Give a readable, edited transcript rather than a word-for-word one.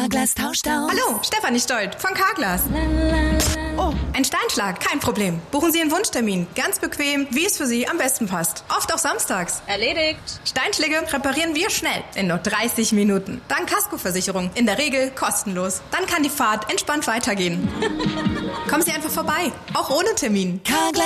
Carglass tauscht aus. Hallo, Stefanie Stolt von Carglass. Oh, ein Steinschlag, kein Problem. Buchen Sie Ihren Wunschtermin. Ganz bequem, wie es für Sie am besten passt. Oft auch samstags. Erledigt. Steinschläge reparieren wir schnell, in nur 30 Minuten. Dank Kaskoversicherung, in der Regel kostenlos. Dann kann die Fahrt entspannt weitergehen. Kommen Sie einfach vorbei, auch ohne Termin. Carglass